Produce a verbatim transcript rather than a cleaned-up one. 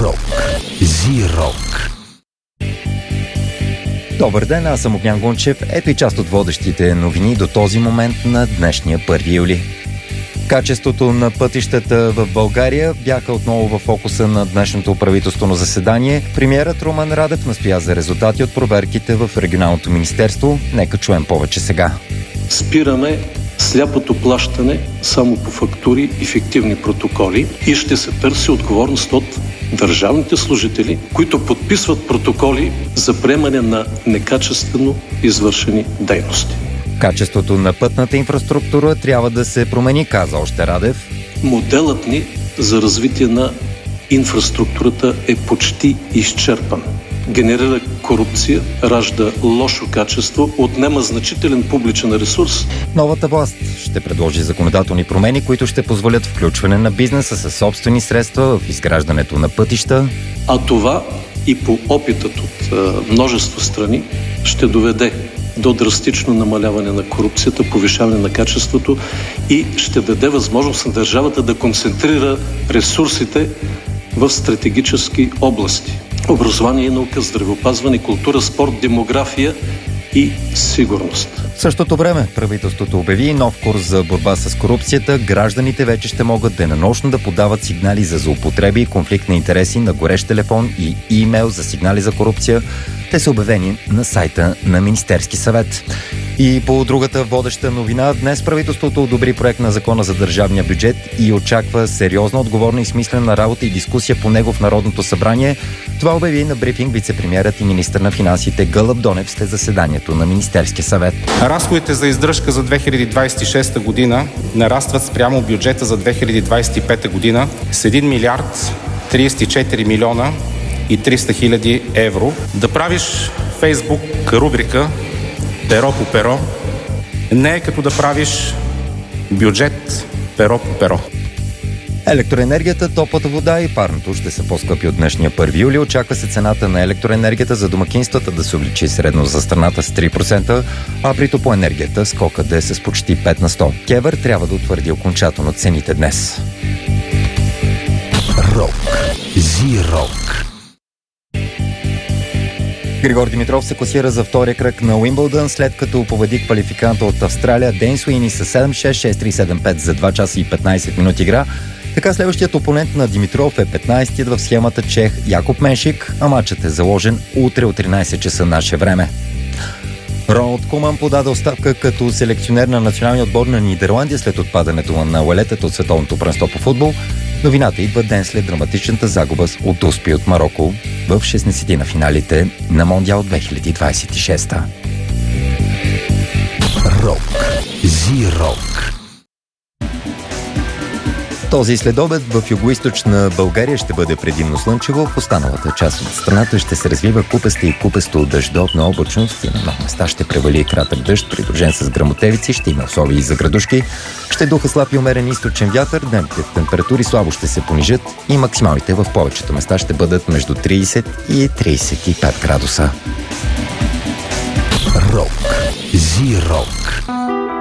Рок. Зи-рок. Добър ден, аз съм Огнян Гунчев. Ето и част от водещите новини до този момент на днешния първи юли. Качеството на пътищата в България бяха отново в фокуса на днешното правителствено заседание. Премиерът Румен Радев настоя за резултати от проверките в регионалното министерство. Нека чуем повече сега. Спираме сляпото плащане само по фактури и фиктивни протоколи и ще се търси отговорност от държавните служители, които подписват протоколи за приемане на некачествено извършени дейности. Качеството на пътната инфраструктура трябва да се промени, каза още Радев. Моделът ни за развитие на инфраструктурата е почти изчерпан. Генерира корупция, ражда лошо качество, отнема значителен публичен ресурс. Новата власт ще предложи законодателни промени, които ще позволят включване на бизнеса със собствени средства в изграждането на пътища. А това и по опитът от е, множество страни ще доведе до драстично намаляване на корупцията, повишаване на качеството и ще даде възможност на държавата да концентрира ресурсите в стратегически области. Образование и наука, здравеопазване, култура, спорт, демография и сигурност. В същото време правителството обяви нов курс за борба с корупцията. Гражданите вече ще могат денонощно да подават сигнали за злоупотреби и конфликт на интереси на горещ телефон и имейл за сигнали за корупция. Те са обявени на сайта на Министерски съвет. И по другата водеща новина, днес правителството одобри проект на закона за държавния бюджет и очаква сериозна, отговорна и смислена работа и дискусия по него в Народното събрание. Това обяви на брифинг вицепремиерът и министър на финансите Гълъб Донев след заседанието на Министерския съвет. Разходите за издръжка за две хиляди двадесет и шеста година нарастват спрямо бюджета за две хиляди двадесет и пета година с един милиард тридесет и четири милиона и триста хиляди евро. Да правиш Фейсбук рубрика перо по перо не е като да правиш бюджет перо по перо. Електроенергията, топлата вода и парното ще са по-скъпи от днешния първи юли. Очаква се цената на електроенергията за домакинствата да се увеличи средно за страната с три процента, а при топлоенергията скокът да е с почти пет на сто. КЕВР трябва да утвърди окончателно цените днес. Рок. Зи-рок. Григор Димитров се класира за втория кръг на Уимбълдън, след като победи квалификанта от Австралия Дейн Суини с седем шест, шест три, седем пет за два часа и петнадесет минути игра. Така следващият опонент на Димитров е петнадесетият в схемата чех Якоб Меншик, а матчът е заложен утре от тринадесет часа наше време. Роналд Куман подаде оставка като селекционер на националния отбор на Нидерландия след отпадането на уелетата от световното първенство по футбол. Новината идва ден след драматичната загуба от Успи от Мароко в шестнадесетина на финалите на Мондиал две хиляди двадесет и шеста. Рок. Зи-рок. Този следобед в югоизточна България ще бъде предимно слънчево, в останалата част от страната ще се развива купеста и купесто дъждовна облачност и на много места ще превали кратък дъжд, придружен с гръмотевици, ще има условия и за градушки, ще духа слаб и умерен източен вятър, дневните температури слабо ще се понижат и максималните в повечето места ще бъдат между тридесет и тридесет и пет градуса. Рок. Зи-рок.